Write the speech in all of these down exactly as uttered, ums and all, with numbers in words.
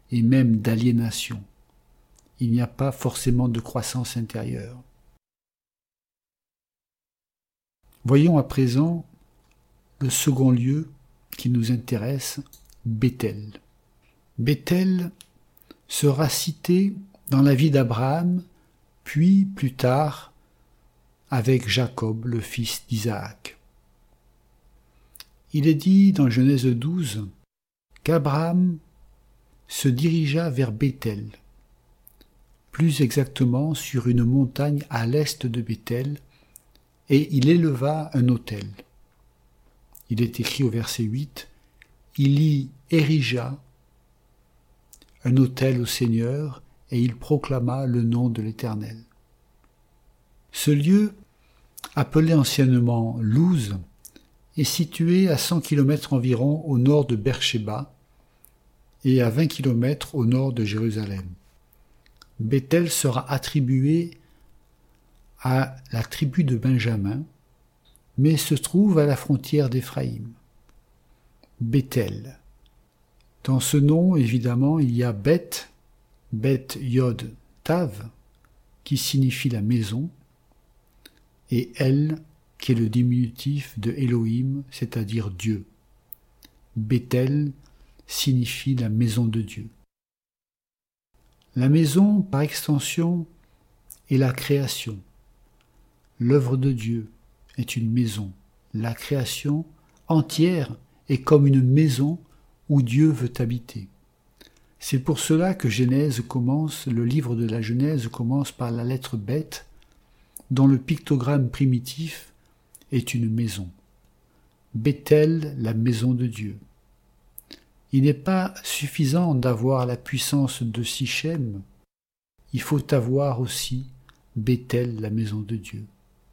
et même d'aliénation. Il n'y a pas forcément de croissance intérieure. Voyons à présent le second lieu qui nous intéresse, Béthel. Béthel sera cité dans la vie d'Abraham, puis plus tard avec Jacob, le fils d'Isaac. Il est dit dans Genèse douze qu'Abraham se dirigea vers Béthel, plus exactement sur une montagne à l'est de Béthel, et il éleva un autel. Il est écrit au verset huit, « Il y érigea un autel au Seigneur, et il proclama le nom de l'Éternel. » Ce lieu, appelé anciennement Luz, est situé à cent kilomètres environ au nord de Beersheba et à vingt kilomètres au nord de Jérusalem. Béthel sera attribué à la tribu de Benjamin, mais se trouve à la frontière d'Éphraïm. Béthel. Dans ce nom, évidemment, il y a Beth, Beth Yod Tav, qui signifie la maison, et El, qui est le diminutif de Elohim, c'est-à-dire Dieu. Béthel signifie la maison de Dieu. La maison, par extension, est la création. L'œuvre de Dieu est une maison. La création entière est comme une maison où Dieu veut habiter. C'est pour cela que Genèse commence, le livre de la Genèse commence par la lettre Bet, dont le pictogramme primitif est une maison. Béthel, la maison de Dieu. Il n'est pas suffisant d'avoir la puissance de Sichem, il faut avoir aussi Béthel, la maison de Dieu.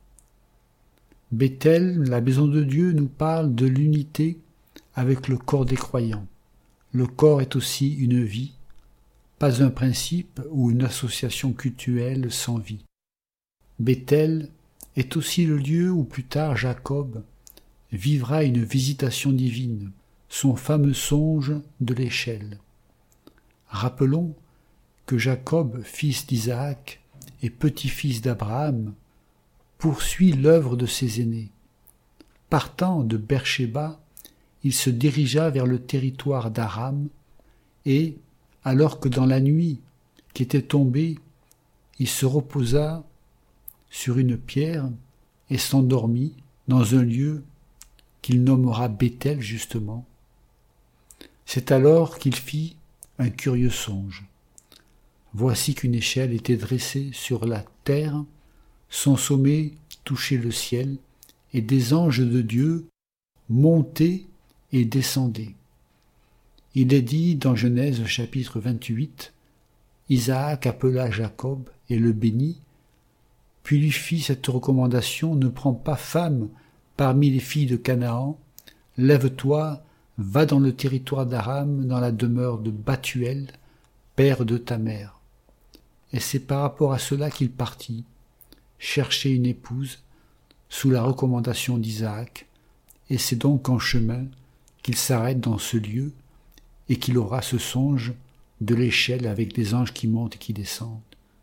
Béthel, la maison de Dieu, nous parle de l'unité avec le corps des croyants. Le corps est aussi une vie, pas un principe ou une association cultuelle sans vie. Béthel est aussi le lieu où plus tard Jacob vivra une visitation divine, son fameux songe de l'échelle. Rappelons que Jacob, fils d'Isaac et petit-fils d'Abraham, poursuit l'œuvre de ses aînés. Partant de Beersheba, il se dirigea vers le territoire d'Aram et, alors que dans la nuit qui était tombée, il se reposa sur une pierre et s'endormit dans un lieu qu'il nommera Béthel justement. C'est alors qu'il fit un curieux songe. Voici qu'une échelle était dressée sur la terre, son sommet touchait le ciel, et des anges de Dieu montaient et descendaient. Il est dit dans Genèse chapitre vingt-huit, Isaac appela Jacob et le bénit, puis lui fit cette recommandation, ne prends pas femme parmi les filles de Canaan, lève-toi, va dans le territoire d'Aram, dans la demeure de Bathuel, père de ta mère. Et c'est par rapport à cela qu'il partit, chercher une épouse, sous la recommandation d'Isaac, et c'est donc en chemin qu'il s'arrête dans ce lieu, et qu'il aura ce songe de l'échelle avec des anges qui montent et qui descendent.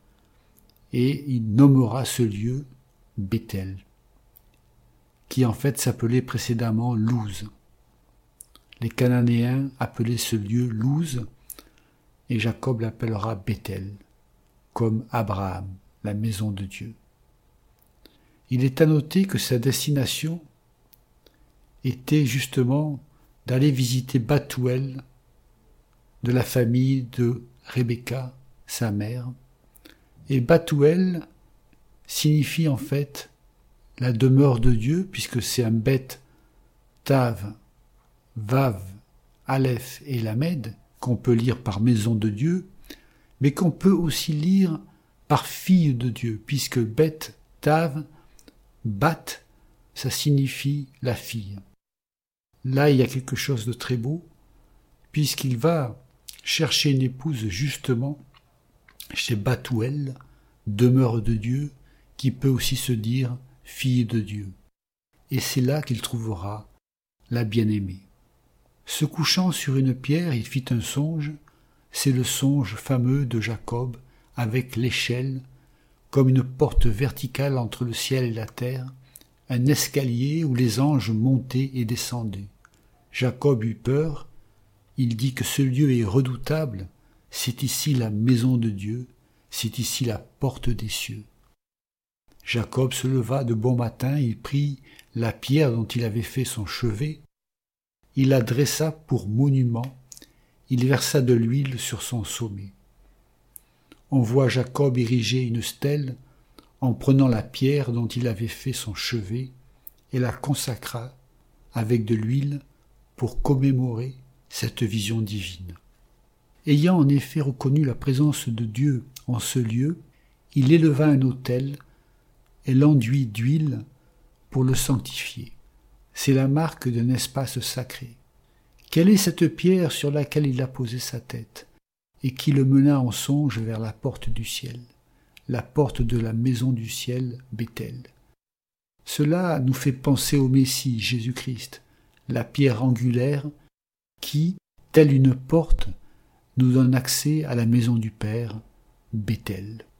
Et il nommera ce lieu Béthel, qui en fait s'appelait précédemment Luz. Les Cananéens appelaient ce lieu Luz, et Jacob l'appellera Béthel, comme Abraham, la maison de Dieu. Il est à noter que sa destination était justement d'aller visiter Bathuel, de la famille de Rebecca, sa mère. Et Bathuel signifie en fait la demeure de Dieu, puisque c'est un Bet, Tav, Vav, Aleph et Lamed, qu'on peut lire par maison de Dieu, mais qu'on peut aussi lire par fille de Dieu, puisque Bet, Tav, Bat, ça signifie la fille. Là, il y a quelque chose de très beau, puisqu'il va chercher une épouse justement chez Bathuel, demeure de Dieu, qui peut aussi se dire fille de Dieu. Et c'est là qu'il trouvera la bien-aimée. Se couchant sur une pierre, il fit un songe, c'est le songe fameux de Jacob avec l'échelle, comme une porte verticale entre le ciel et la terre, un escalier où les anges montaient et descendaient. Jacob eut peur, il dit que ce lieu est redoutable, c'est ici la maison de Dieu, c'est ici la porte des cieux. Jacob se leva de bon matin, il prit la pierre dont il avait fait son chevet, il la dressa pour monument, il versa de l'huile sur son sommet. On voit Jacob ériger une stèle en prenant la pierre dont il avait fait son chevet et la consacra avec de l'huile pour commémorer cette vision divine. Ayant en effet reconnu la présence de Dieu en ce lieu, il éleva un autel et l'enduit d'huile pour le sanctifier. C'est la marque d'un espace sacré. Quelle est cette pierre sur laquelle il a posé sa tête et qui le mena en songe vers la porte du ciel, la porte de la maison du ciel, Béthel. Cela nous fait penser au Messie, Jésus-Christ, la pierre angulaire qui, telle une porte, nous donne accès à la maison du Père, Béthel.